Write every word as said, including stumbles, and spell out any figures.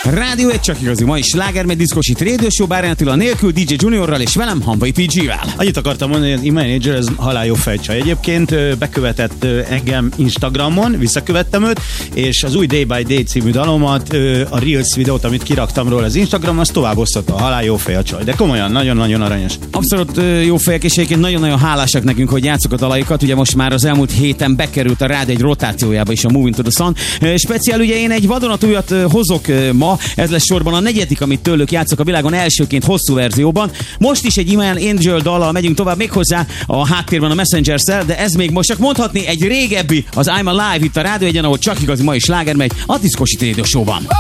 Rádió egy csak igazi, ma is slágermegy diszkosít Radio Show, Bárán Attila nélkül, dé dzsé Juniorral és velem, Hamvai pé gé-vel. Annyit akartam mondani, hogy a manager ez halál jó fejcsaj. Egyébként bekövetett engem Instagramon, visszakövettem őt, és az új Day by Day című dalomat, a Reels videót, amit kiraktam róla az Instagramon, azt tovább osztotta, a halál jó fejcsaj. De komolyan, nagyon-nagyon aranyos. Abszolút jó fejek, és egyébként nagyon-nagyon hálásak nekünk, hogy játszok a dalaikat. Ugye most már az elmúlt héten bekerült a Rádió egy rotációjába is a Moving to the Sun. Speciál ugye én egy vadonatújat hozok ma, ez lesz sorban a negyedik, amit tőlük játszok a világon elsőként hosszú verzióban. Most is egy Iman Angel dallal megyünk tovább, méghozzá a háttérben a Messengers-szel, de ez még most csak mondhatni egy régebbi, az I'm Alive itt a Rádió egyen, ahol csak igazi ma is sláger megy a Diszkosít Radio Show-ban.